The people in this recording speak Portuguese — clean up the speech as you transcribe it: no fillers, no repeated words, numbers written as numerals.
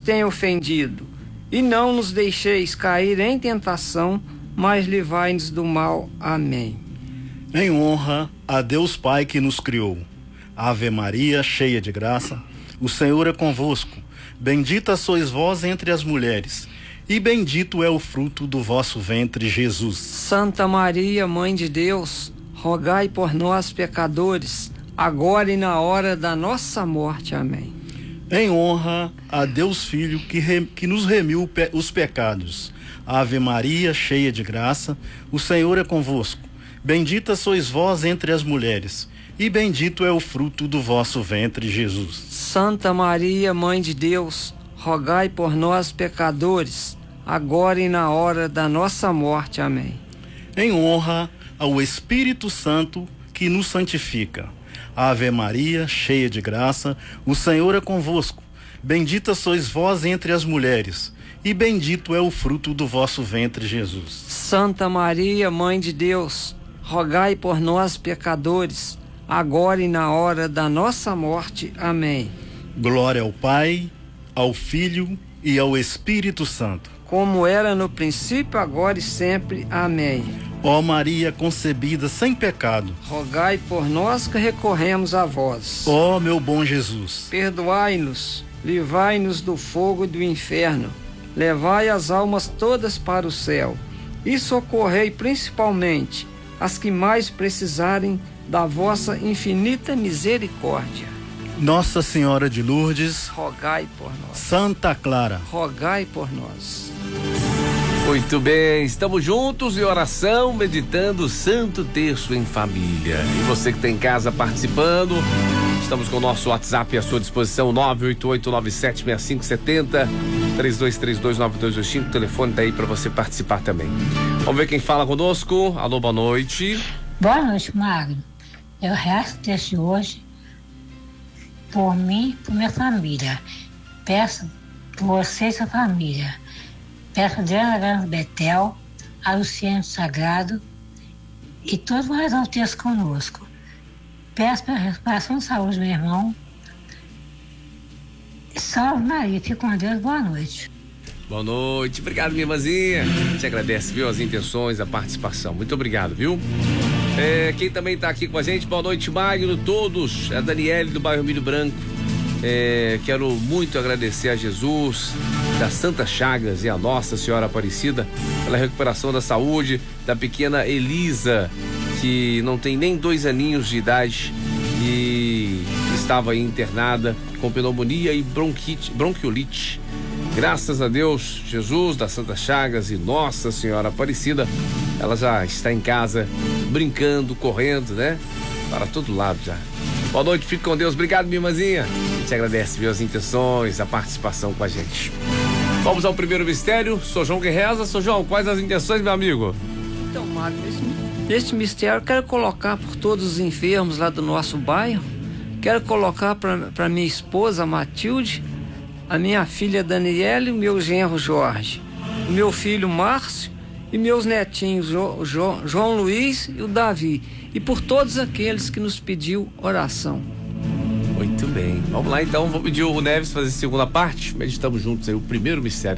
tem ofendido. E não nos deixeis cair em tentação, mas livrai-nos do mal. Amém. Em honra a Deus Pai que nos criou. Ave Maria, cheia de graça, o Senhor é convosco. Bendita sois vós entre as mulheres, e bendito é o fruto do vosso ventre, Jesus. Santa Maria, Mãe de Deus, rogai por nós, pecadores, agora e na hora da nossa morte. Amém. Em honra a Deus Filho que nos remiu os pecados. Ave Maria, cheia de graça, o Senhor é convosco. Bendita sois vós entre as mulheres, e bendito é o fruto do vosso ventre, Jesus. Santa Maria, Mãe de Deus, rogai por nós, pecadores, agora e na hora da nossa morte. Amém. Em honra ao Espírito Santo que nos santifica. Ave Maria, cheia de graça, o Senhor é convosco. Bendita sois vós entre as mulheres, e bendito é o fruto do vosso ventre, Jesus. Santa Maria, Mãe de Deus, rogai por nós, pecadores, agora e na hora da nossa morte. Amém. Glória ao Pai, ao Filho e ao Espírito Santo. Como era no princípio, agora e sempre. Amém. Ó Maria concebida sem pecado, rogai por nós que recorremos a vós. Ó meu bom Jesus, perdoai-nos, livrai-nos do fogo e do inferno, levai as almas todas para o céu e socorrei principalmente as que mais precisarem da vossa infinita misericórdia. Nossa Senhora de Lourdes, rogai por nós. Santa Clara, rogai por nós. Muito bem, estamos juntos em oração, meditando o Santo Terço em família. E você que está em casa participando, estamos com o nosso WhatsApp à sua disposição, 988976570, 32329225, o telefone está aí para você participar também. Vamos ver quem fala conosco. Alô, boa noite. Boa noite, Magno. Eu rezo o texto de hoje por mim e por minha família. Peço por você e sua família. Peço a Adriana Gans Betel, a Luciano Sagrado e todos vão rezar o texto conosco. Peço pela recuperação de saúde do meu irmão. Salve Maria, fique com Deus, boa noite. Boa noite, obrigado minha irmãzinha. Te agradece, viu, as intenções, a participação. Muito obrigado, viu? Quem também está aqui com a gente, boa noite, Magno, todos. É a Daniele do bairro Milho Branco. Quero muito agradecer a Jesus, das Santas Chagas e a Nossa Senhora Aparecida pela recuperação da saúde da pequena Elisa, que não tem nem 2 aninhos de idade e estava aí internada com pneumonia e bronquiolite. Graças a Deus, Jesus, das Santas Chagas e Nossa Senhora Aparecida, ela já está em casa, brincando, correndo, né? Para todo lado já. Boa noite, fique com Deus. Obrigado, minha irmãzinha. A gente agradece, viu, as intenções, a participação com a gente. Vamos ao primeiro mistério. Sou João que reza. Sou João, quais as intenções, meu amigo? Então, Magno, neste mistério eu quero colocar por todos os enfermos lá do nosso bairro. Quero colocar para minha esposa Matilde, a minha filha Daniela e o meu genro Jorge, o meu filho Márcio e meus netinhos João Luiz e o Davi, e por todos aqueles que nos pediu oração. Muito bem, vamos lá então, vou pedir o Neves fazer a segunda parte, meditamos juntos aí o primeiro mistério.